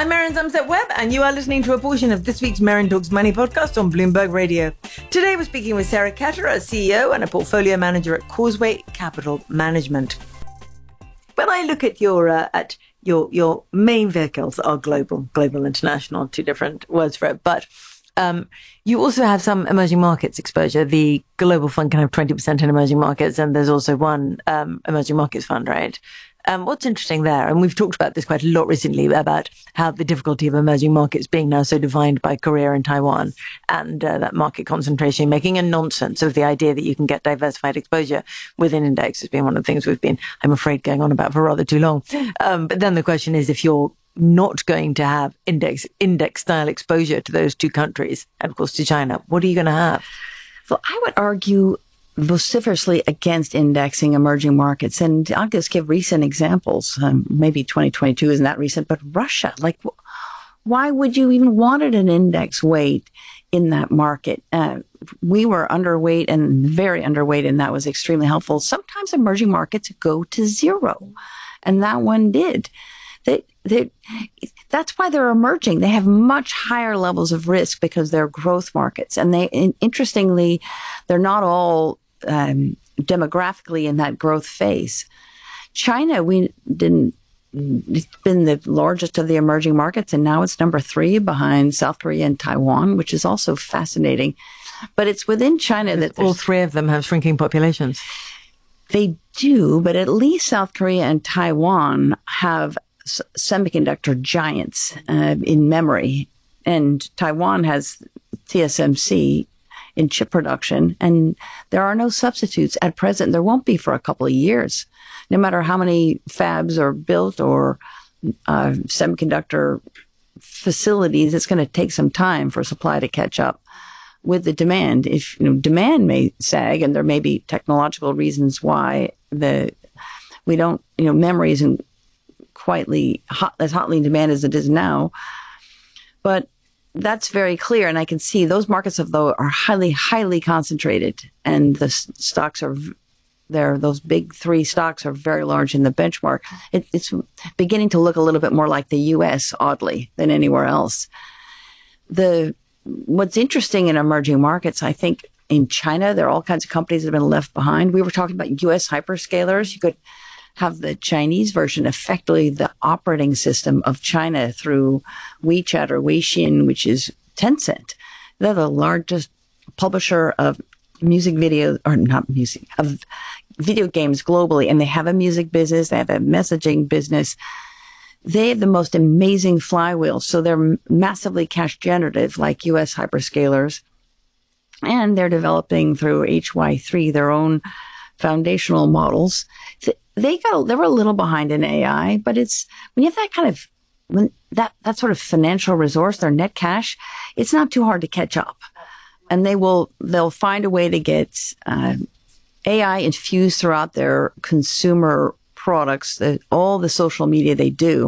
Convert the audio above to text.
I'm Erin Zumset-Webb, and you are listening to a portion of this week's Merrin Talks Money podcast on Bloomberg Radio. Today we're speaking with Sarah Ketterer, CEO and a portfolio manager at Causeway Capital Management. When I look at your main vehicles are global, international, two different words for it, but you also have some emerging markets exposure. The global fund can have 20% in emerging markets, and there's also one emerging markets fund, right? What's interesting there, and we've talked about this quite a lot recently, about how the difficulty of emerging markets being now so defined by Korea and Taiwan, and that market concentration, making a nonsense of the idea that you can get diversified exposure within index has been one of the things we've been, I'm afraid, going on about for rather too long. But then the question is, if you're not going to have index style exposure to those two countries, and of course to China, what are you going to have? Well, I would argue vociferously against indexing emerging markets. And I'll just give recent examples. Maybe 2022 isn't that recent, but Russia, why would you even wanted an index weight in that market? We were underweight and very underweight, and that was extremely helpful. Sometimes emerging markets go to zero, and that one did. That's why they're emerging. They have much higher levels of risk because they're growth markets. And interestingly, they're not all demographically in that growth phase. China, it's been the largest of the emerging markets, and now it's number 3 behind South Korea and Taiwan, which is also fascinating. But it's within China that all 3 of them have shrinking populations. They do, but at least South Korea and Taiwan have semiconductor giants in memory, and Taiwan has TSMC in chip production, and there are no substitutes at present. There won't be for a couple of years, no matter how many fabs are built or semiconductor facilities. It's going to take some time for supply to catch up with the demand. If demand may sag, and there may be technological reasons why memory isn't quite as hotly in demand as it is now, but that's very clear. And I can see those markets, though, are highly, highly concentrated, and the stocks are there. Those big 3 stocks are very large in the benchmark. It's beginning to look a little bit more like the U.S., oddly, than anywhere else. What's interesting in emerging markets, I think in China, there are all kinds of companies that have been left behind. We were talking about U.S. hyperscalers. You could have the Chinese version, effectively the operating system of China through WeChat or Weixin, which is Tencent. They're the largest publisher of video games globally, and they have a music business, they have a messaging business. They have the most amazing flywheel, so they're massively cash generative like U.S. hyperscalers, and they're developing through HY3 their own foundational models. They were a little behind in AI, but it's when you have that sort of financial resource, their net cash, it's not too hard to catch up, and they'll find a way to get AI infused throughout their consumer products, all the social media they do.